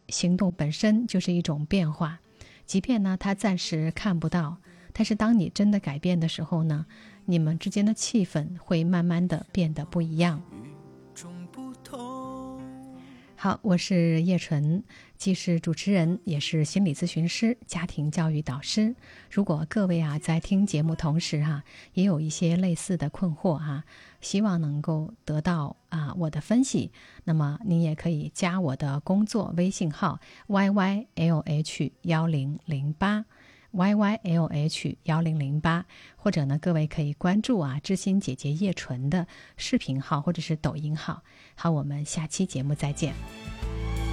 行动本身就是一种变化，即便呢他暂时看不到，但是当你真的改变的时候呢，你们之间的气氛会慢慢的变得不一样。好，我是叶纯，既是主持人，也是心理咨询师、家庭教育导师。如果各位在听节目同时也有一些类似的困惑希望能够得到我的分析，那么您也可以加我的工作微信号 YYLH1008。YYLH1008，或者呢，各位可以关注知心姐姐叶纯的视频号或者是抖音号。好，我们下期节目再见。